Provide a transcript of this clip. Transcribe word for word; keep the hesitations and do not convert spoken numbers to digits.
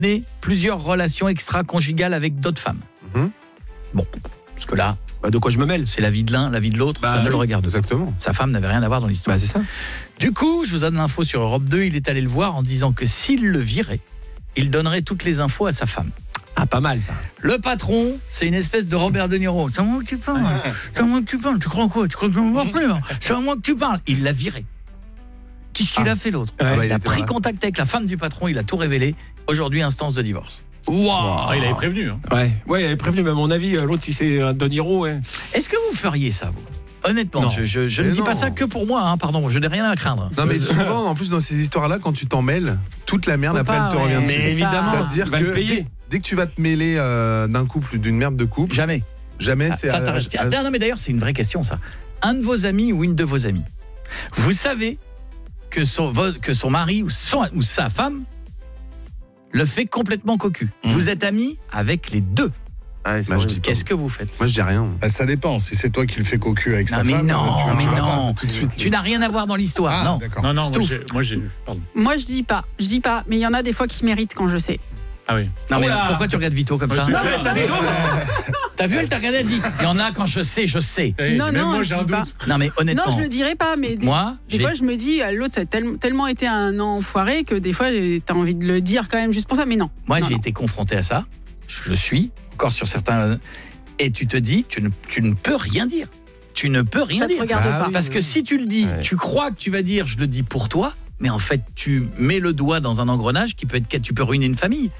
plusieurs relations extra-conjugales avec d'autres femmes. Mmh. Bon, parce que là, bah de quoi je me mêle? C'est la vie de l'un, la vie de l'autre, bah, ça ne oui, le regarde pas. Exactement. Sa femme n'avait rien à voir dans l'histoire. Bah, c'est ça. Du coup, je vous donne l'info sur Europe deux, il est allé le voir en disant que s'il le virait, il donnerait toutes les infos à sa femme. Ah, pas mal ça. Le patron, c'est une espèce de Robert De Niro. C'est à moi que tu parles. C'est à moi que tu parles. Tu crois quoi? Tu crois que je vais me voir plus, hein? C'est à moi que tu parles. Il l'a viré. Qu'est-ce qu'il Ah. a fait l'autre? Ah bah, Il il a était pris là. contact avec la femme du patron, il a tout révélé. Aujourd'hui, instance de divorce. Waouh! Ah, il avait prévenu. Hein. Ouais, ouais, il avait prévenu, mais à mon avis, l'autre, si c'est un De Niro, ouais. Est-ce que vous feriez ça, vous? Honnêtement, Non. je, je, je ne Mais dis non. pas ça que pour moi, hein, pardon, je n'ai rien à craindre. Non mais souvent, en plus dans ces histoires-là, quand tu t'en mêles, toute la merde Faut après pas, elle te ouais. revient Mais dessus. évidemment, C'est-à-dire il va le que payer. dès, dès que tu vas te mêler euh, d'un couple, d'une merde de couple, Jamais. jamais Ah, c'est... ça à- t'arrête. à- Ah, non, mais d'ailleurs, c'est une vraie question, ça. Un de vos amis ou une de vos amies, vous savez que son, vo- que son mari ou, son, ou sa femme le fait complètement cocu. Vous êtes amis avec les deux. Ouais, c'est Bah, je horrible. dis pas. Qu'est-ce que vous faites? Moi je dis rien. Bah, ça dépend. Si c'est toi qui le fais cocu avec Non, sa mais femme, non, tu vas mais pas non. tout de suite. Tu n'as rien à voir dans l'histoire, Ah, non. d'accord. Non, non, moi Stouff. j'ai, moi j'ai. Pardon. Moi, je dis pas. Je dis pas. Mais il y en a des fois qui méritent quand je sais. Ah oui. Non, mais Oula. pourquoi tu regardes Vito comme ça? Ouais, Non, mais t'as raison. T'as vu, elle t'a regardé, elle dit, il y en a quand je sais, je sais. Eh, Non, même non, moi je j'ai un dis pas. doute. Non, mais honnêtement, Non, je le dirais pas. Mais des, moi, des j'ai- fois, je me dis, euh, l'autre, ça a tel- tellement été un enfoiré que des fois, j'ai- t'as envie de le dire quand même juste pour ça. Mais non. moi Non, j'ai non. été confronté à ça. Je le suis, encore sur certains... Et tu te dis, tu ne, tu ne peux rien dire. Tu ne peux rien Ça te dire. regarde Bah pas. oui. Parce que si tu le dis, Ouais. tu crois que tu vas dire, je le dis pour toi, mais en fait, tu mets le doigt dans un engrenage qui peut être, tu peux ruiner une famille.